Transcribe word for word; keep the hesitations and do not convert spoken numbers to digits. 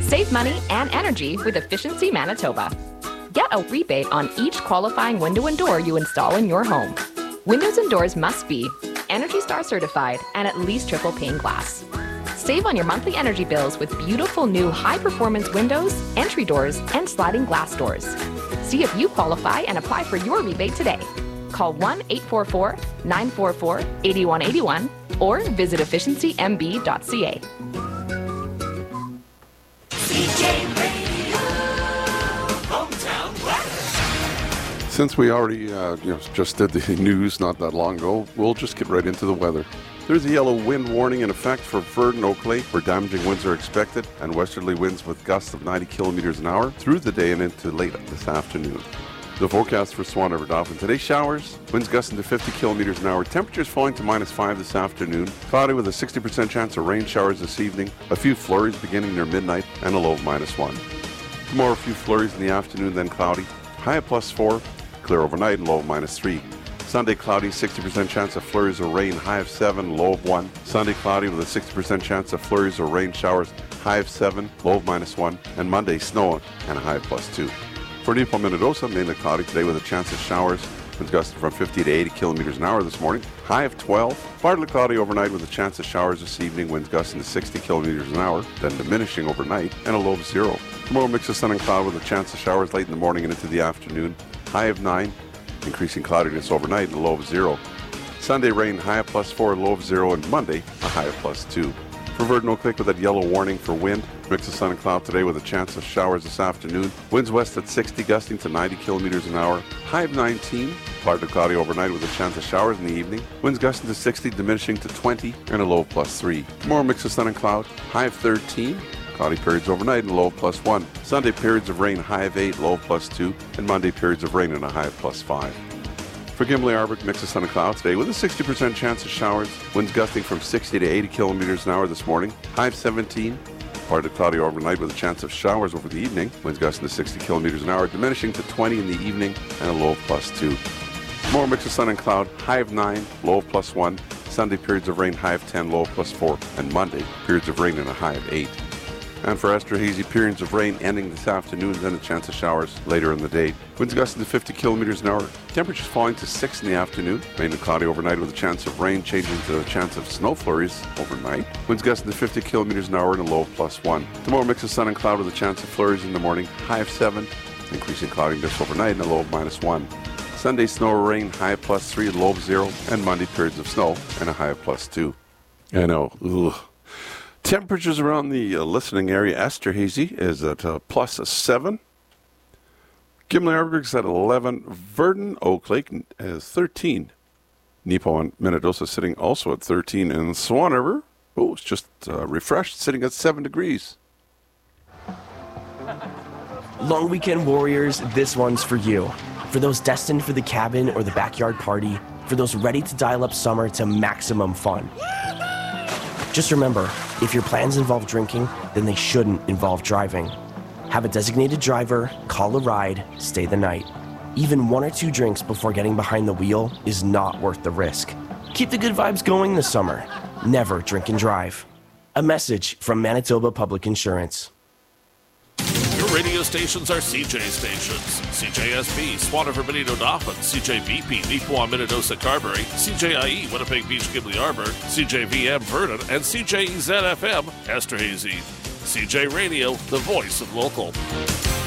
Save money and energy with Efficiency Manitoba. Get a rebate on each qualifying window and door you install in your home. Windows and doors must be Energy Star certified and at least triple pane glass. Save on your monthly energy bills with beautiful new high-performance windows, entry doors, and sliding glass doors. See if you qualify and apply for your rebate today. Call one eight four four, nine four four, eight one eight one or visit efficiency m b dot c a. Since we already uh, you know, just did the news not that long ago, we'll just get right into the weather. There's a yellow wind warning in effect for Verdon, Oak Lake, where damaging winds are expected, and westerly winds with gusts of ninety kilometers an hour through the day and into late this afternoon. The forecast for Swan River Dauphin. Today, showers, winds gusting to fifty kilometers an hour, temperatures falling to minus five this afternoon, cloudy with a sixty percent chance of rain showers this evening, a few flurries beginning near midnight, and a low of minus one. Tomorrow, a few flurries in the afternoon, then cloudy, high of plus four, clear overnight, and low of minus three. Sunday, cloudy, sixty percent chance of flurries or rain, high of seven, low of one. Sunday, cloudy with a sixty percent chance of flurries or rain showers, high of seven, low of minus one. And Monday, snow and a high of plus two. For Nepo Minnedosa, mainly cloudy today with a chance of showers. Winds gusting from fifty to eighty kilometers an hour this morning. High of twelve. Partly cloudy overnight with a chance of showers this evening. Winds gusting to sixty kilometers an hour, then diminishing overnight, and a low of zero. Tomorrow, mix of sun and cloud with a chance of showers late in the morning and into the afternoon. High of nine. Increasing cloudiness overnight and a low of zero. Sunday, rain, high of plus four, low of zero, and Monday, a high of plus two. For Verdon, Oak Lake with that yellow warning for wind. Mix of sun and cloud today with a chance of showers this afternoon. Winds west at sixty, gusting to ninety kilometers an hour. High of nineteen. Partly cloudy overnight with a chance of showers in the evening. Winds gusting to sixty, diminishing to twenty, and a low of plus three. Tomorrow, mix of sun and cloud. High of thirteen. Cloudy periods overnight and low of plus one. Sunday, periods of rain, high of eight, low of plus two. And Monday, periods of rain and a high of plus five. For Gimli Arbor, mix of sun and cloud today with a sixty percent chance of showers. Winds gusting from sixty to eighty kilometers an hour this morning. High of seventeen. Partly cloudy overnight with a chance of showers over the evening. Winds gusting to sixty kilometers an hour, diminishing to twenty in the evening and a low of plus two. More mix of sun and cloud. High of nine, low of plus one. Sunday, periods of rain, high of ten, low of plus four. And Monday, periods of rain and a high of eight. And for Esterhazy, periods of rain ending this afternoon, then a chance of showers later in the day. Winds gusting to fifty kilometers an hour. Temperatures falling to six in the afternoon. Mainly cloudy overnight with a chance of rain, changing to a chance of snow flurries overnight. Winds gusting to fifty kilometers an hour and a low of plus one. Tomorrow, mix of sun and cloud with a chance of flurries in the morning. High of seven. Increasing cloudiness overnight and a low of minus one. Sunday, snow or rain, high of plus three, low of zero. And Monday, periods of snow and a high of plus two. I know. Ugh. Temperatures around the uh, listening area. Esterhazy is at uh, plus a seven. Gimli Arbor is at eleven. Verdon, Oak Lake is thirteen. Nepo and Minnedosa sitting also at thirteen. And Swan River, oh, it's just uh, refreshed, sitting at seven degrees. Long weekend warriors, this one's for you. For those destined for the cabin or the backyard party. For those ready to dial up summer to maximum fun. Just remember, if your plans involve drinking, then they shouldn't involve driving. Have a designated driver, call a ride, stay the night. Even one or two drinks before getting behind the wheel is not worth the risk. Keep the good vibes going this summer. Never drink and drive. A message from Manitoba Public Insurance. Your radio stations are C J stations. C J S B, Swan River, Benito Dauphin, C J B P, Neepawa, Minnedosa, Carberry, C J I E, Winnipeg Beach, Gimli Arbor, C J V M, Verdon, and C J E Z F M, Esterhazy. C J Radio, the voice of local.